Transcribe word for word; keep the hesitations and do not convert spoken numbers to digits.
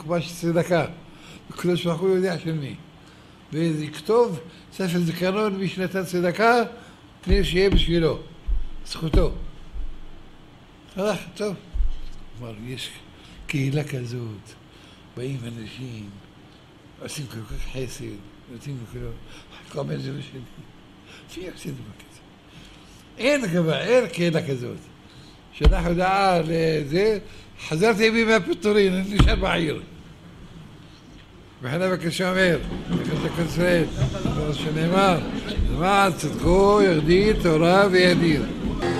קופה של צדקה. הקדוש ברוך הוא יודע של מי. ויכתוב ספר זיכרון מי שנתן צדקה, כדי שיהיה בשבילו, זכותו. הלך, טוב. כלומר, יש קהילה כזאת, באים אנשים, עושים כל כך חסד, נותנים לכולו, כל מיני זה בשני. מי עושה דבר כזה? אין כבר, אין קהילה כזאת. שלח הודעה לזה, חזרתי בי מהפיטורין, אני נשאר בעיר. וחנה בקשה אומר, בקשה כנסרט, שנאמר, למען צדקו ירדי תורה וידיר.